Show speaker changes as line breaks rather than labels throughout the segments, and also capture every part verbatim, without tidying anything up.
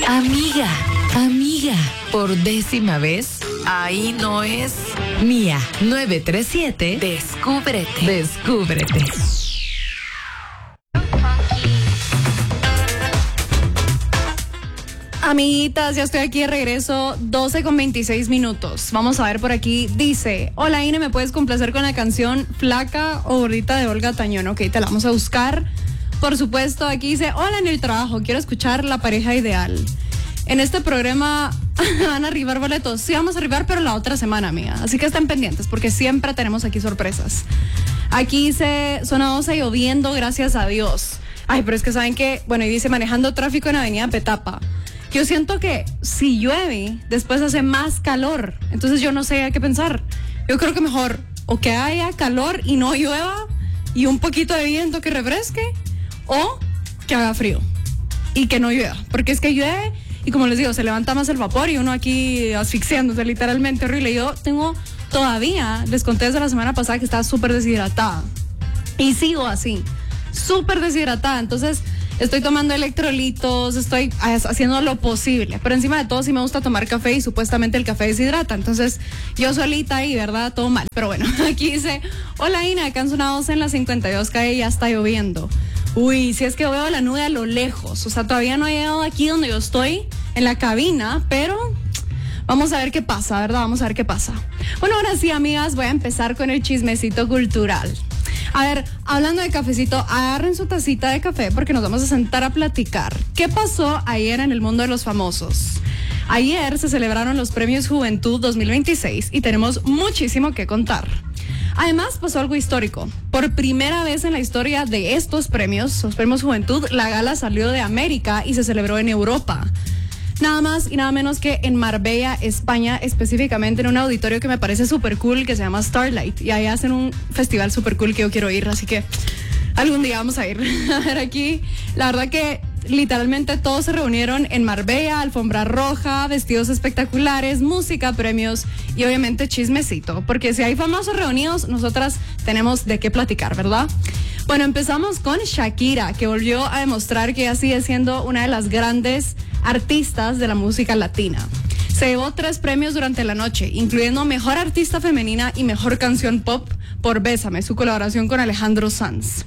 Amiga, amiga, por décima vez, ahí no es. Mía nueve tres siete, descúbrete, descúbrete.
Amiguitas, ya estoy aquí de regreso, doce con veintiséis minutos. Vamos a ver por aquí, dice: hola Ine, ¿me puedes complacer con la canción Flaca o Gordita de Olga Tañón? Ok, te la vamos a buscar. Por supuesto, aquí dice: hola, en el trabajo, quiero escuchar La Pareja Ideal. En este programa van a arribar boletos. Sí, vamos a arribar, pero la otra semana, amiga. Así que estén pendientes, porque siempre tenemos aquí sorpresas. Aquí dice: zona doce lloviendo, gracias a Dios. Ay, pero es que saben que, bueno, y dice: manejando tráfico en Avenida Petapa. Yo siento que si llueve, después hace más calor. Entonces yo no sé qué pensar. Yo creo que mejor o que haya calor y no llueva y un poquito de viento que refresque, o que haga frío y que no llueva. Porque es que llueve y, como les digo, se levanta más el vapor y uno aquí asfixiándose, literalmente horrible. Yo tengo todavía, les conté desde la semana pasada que estaba súper deshidratada. Y sigo así, súper deshidratada. Entonces estoy tomando electrolitos, estoy haciendo lo posible. Pero encima de todo sí me gusta tomar café y supuestamente el café deshidrata. Entonces yo solita ahí, ¿verdad? Todo mal. Pero bueno, aquí dice: hola Ina, acá en zona doce en la cincuenta y dos calle ya está lloviendo. Uy, si es que veo la nube a lo lejos. O sea, todavía no he llegado aquí donde yo estoy, en la cabina, pero vamos a ver qué pasa, ¿verdad? Vamos a ver qué pasa. Bueno, ahora sí, amigas, voy a empezar con el chismecito cultural. A ver, hablando de cafecito, agarren su tacita de café porque nos vamos a sentar a platicar. ¿Qué pasó ayer en el mundo de los famosos? Ayer se celebraron los Premios Juventud dos mil veintiséis y tenemos muchísimo que contar. Además, pasó algo histórico. Por primera vez en la historia de estos premios, los Premios Juventud, la gala salió de América y se celebró en Europa. Nada más y nada menos que en Marbella, España, específicamente en un auditorio que me parece súper cool, que se llama Starlight. Y ahí hacen un festival súper cool que yo quiero ir, así que algún día vamos a ir. A ver, aquí, la verdad que literalmente todos se reunieron en Marbella, alfombra roja, vestidos espectaculares, música, premios y obviamente chismecito. Porque si hay famosos reunidos, nosotras tenemos de qué platicar, ¿verdad? Bueno, empezamos con Shakira, que volvió a demostrar que ella sigue siendo una de las grandes artistas de la música latina. Se llevó tres premios durante la noche, incluyendo Mejor Artista Femenina y Mejor Canción Pop por Bésame, su colaboración con Alejandro Sanz.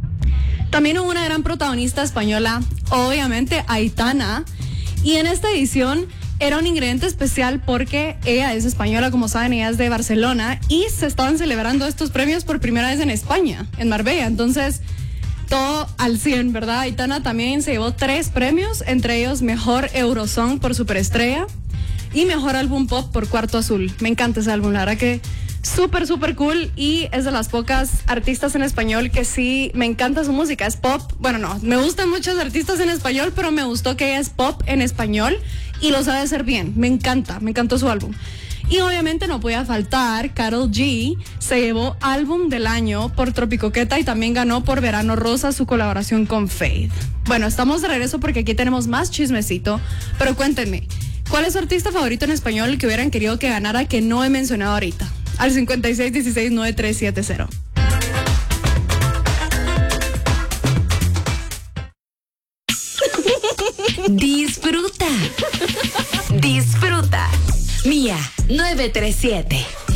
También hubo una gran protagonista española, obviamente Aitana, y en esta edición era un ingrediente especial porque ella es española, como saben, ella es de Barcelona, y se estaban celebrando estos premios por primera vez en España, en Marbella. Entonces, todo al cien, ¿verdad? Aitana también se llevó tres premios, entre ellos Mejor Eurosong por Superestrella y Mejor Álbum Pop por Cuarto Azul. Me encanta ese álbum, la verdad que súper, súper cool, y es de las pocas artistas en español que sí me encanta su música. Es pop, bueno, no, me gustan muchos artistas en español, pero me gustó que ella es pop en español y lo sabe hacer bien. Me encanta, me encantó su álbum. Y obviamente no podía faltar, Karol G se llevó álbum del año por Tropicoqueta y también ganó por Verano Rosa su colaboración con Fade. Bueno, estamos de regreso porque aquí tenemos más chismecito, pero cuéntenme, ¿cuál es su artista favorito en español que hubieran querido que ganara que no he mencionado ahorita? Al cincuenta y seis dieciséis noventa y tres setenta.
Disfruta. Disfruta. Mía nueve tres siete.